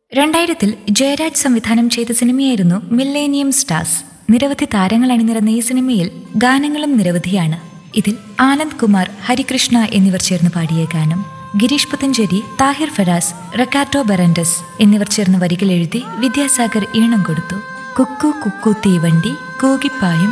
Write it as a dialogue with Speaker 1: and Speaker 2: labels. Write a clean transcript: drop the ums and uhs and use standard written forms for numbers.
Speaker 1: 2000-ൽ ജയരാജ് സംവിധാനം ചെയ്ത സിനിമയായിരുന്നു മില്ലേനിയം സ്റ്റാർസ്. നിരവധി താരങ്ങൾ അണിനിരന്ന ഈ സിനിമയിൽ ഗാനങ്ങളും നിരവധിയാണ്. ഇതിൽ ആനന്ദ് കുമാർ, ഹരികൃഷ്ണ എന്നിവർ ചേർന്ന് പാടിയ ഗാനം, ഗിരീഷ് പുത്തഞ്ചേരി, താഹിർ ഫരാസ്, റെക്കാർഡോ ബെറൻഡസ് എന്നിവർ ചേർന്ന് വരികൾ എഴുതി വിദ്യാസാഗർ ഈണം കൊടുത്തു. കുക്കു കുക്കു തീവണ്ടി കൂകിപ്പായും